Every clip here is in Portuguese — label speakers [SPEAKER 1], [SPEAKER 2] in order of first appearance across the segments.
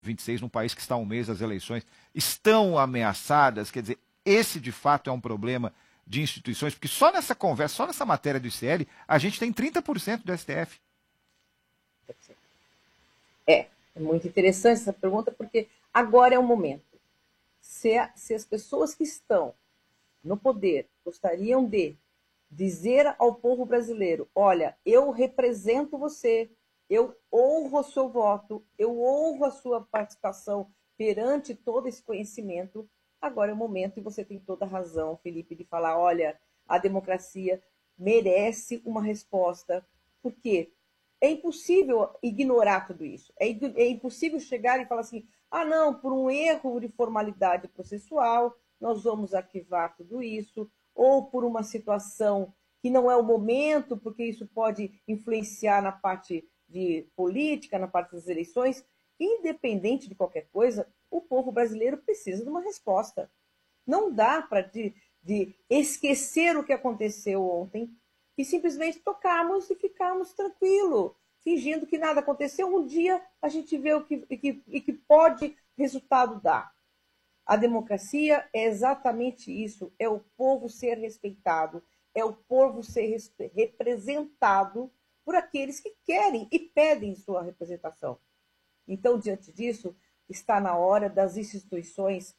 [SPEAKER 1] 26, num país que está a um mês das eleições, estão ameaçadas? Quer dizer, esse de fato é um problema de instituições, porque só nessa conversa, só nessa matéria do ICL, a gente tem 30% do STF.
[SPEAKER 2] É muito interessante essa pergunta, porque agora é o momento. Se as pessoas que estão no poder gostariam de dizer ao povo brasileiro: olha, eu represento você, eu honro o seu voto, eu honro a sua participação perante todo esse conhecimento, agora é o momento, e você tem toda a razão, Felipe, de falar: olha, a democracia merece uma resposta, porque é impossível ignorar tudo isso. É impossível chegar e falar assim: ah, não, por um erro de formalidade processual, nós vamos arquivar tudo isso, ou por uma situação que não é o momento, porque isso pode influenciar na parte de política, na parte das eleições. Independente de qualquer coisa, o povo brasileiro precisa de uma resposta. Não dá para de esquecer o que aconteceu ontem e simplesmente tocarmos e ficarmos tranquilos, fingindo que nada aconteceu. Um dia a gente vê o que pode resultado dar. A democracia é exatamente isso, é o povo ser respeitado, é o povo ser representado por aqueles que querem e pedem sua representação. Então, diante disso, está na hora das instituições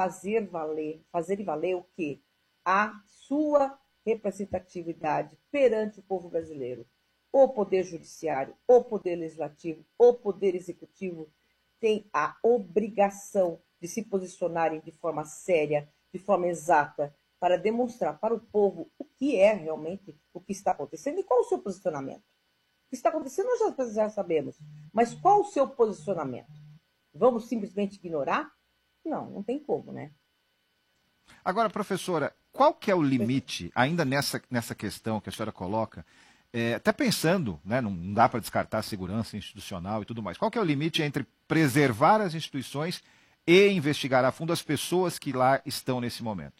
[SPEAKER 2] fazerem valer o quê? A sua representatividade perante o povo brasileiro. O Poder Judiciário, o Poder Legislativo, o Poder Executivo tem a obrigação de se posicionarem de forma séria, de forma exata, para demonstrar para o povo o que é realmente o que está acontecendo e qual o seu posicionamento. O que está acontecendo nós já sabemos, mas qual o seu posicionamento? Vamos simplesmente ignorar? Não, não tem como, né?
[SPEAKER 1] Agora, professora, qual que é o limite, ainda nessa questão que a senhora coloca, até pensando, né, não dá para descartar a segurança institucional e tudo mais, qual que é o limite entre preservar as instituições e investigar a fundo as pessoas que lá estão nesse momento?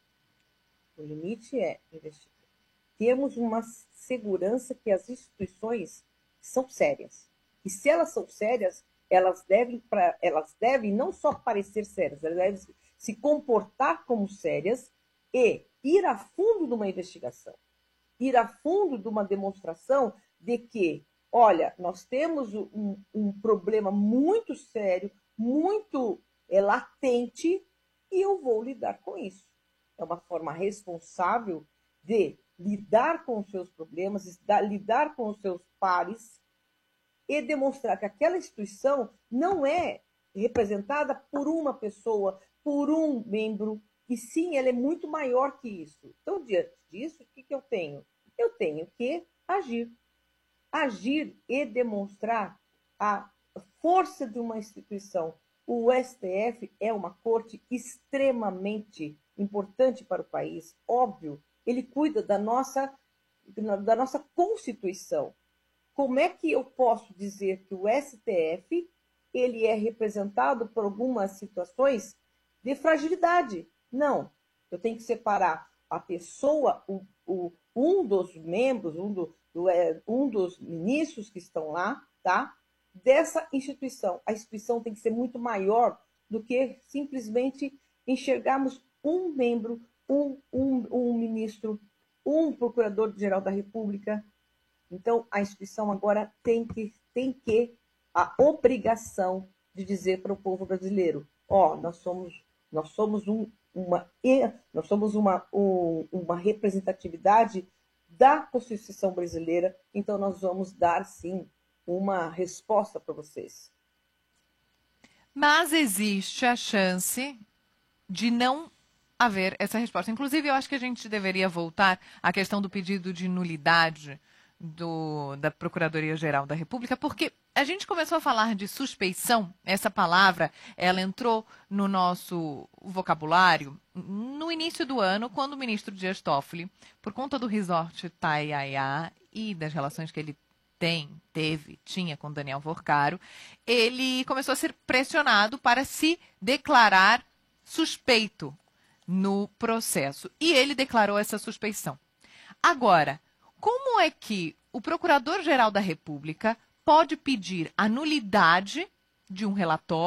[SPEAKER 2] O limite é termos uma segurança que as instituições são sérias. E se elas são sérias, elas devem não só parecer sérias, elas devem se comportar como sérias e ir a fundo de uma investigação, ir a fundo de uma demonstração de que, olha, nós temos um problema muito sério, muito latente, e eu vou lidar com isso. É uma forma responsável de lidar com os seus problemas, lidar com os seus pares e demonstrar que aquela instituição não é representada por uma pessoa, por um membro, e sim, ela é muito maior que isso. Então, diante disso, o que eu tenho? Eu tenho que agir. Agir e demonstrar a força de uma instituição. O STF é uma corte extremamente importante para o país, óbvio. Ele cuida da nossa Constituição. Como é que eu posso dizer que o STF ele é representado por algumas situações de fragilidade? Não. Eu tenho que separar a pessoa, um dos membros, um dos ministros que estão lá, tá? Dessa instituição. A instituição tem que ser muito maior do que simplesmente enxergarmos um membro, um ministro, um procurador-geral da República. Então, a instituição agora tem a obrigação de dizer para o povo brasileiro: ó, nós somos uma representatividade da Constituição brasileira, então nós vamos dar, sim, uma resposta para vocês.
[SPEAKER 3] Mas existe a chance de não haver essa resposta. Inclusive, eu acho que a gente deveria voltar à questão do pedido de nulidade da Procuradoria-Geral da República, porque a gente começou a falar de suspeição, essa palavra, ela entrou no nosso vocabulário no início do ano, quando o ministro Dias Toffoli, por conta do resort Itaiaia e das relações que ele tinha com Daniel Vorcaro, ele começou a ser pressionado para se declarar suspeito no processo. E ele declarou essa suspeição. Agora, como é que o Procurador-Geral da República pode pedir a nulidade de um relatório